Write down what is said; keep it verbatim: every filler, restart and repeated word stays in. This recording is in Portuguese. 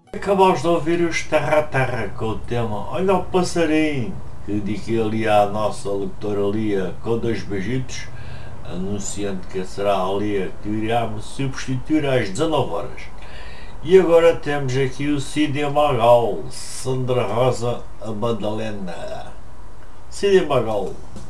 Acabamos de ouvir os Terra a Terra com o tema Olha o Passarinho, que dediquei ali à nossa locutora Lia com dois beijitos, anunciando que será a Lia que irá me substituir às dezanove horas. E agora temos aqui o Cid Magal, Sandra Rosa, a Madalena. Cid Magal.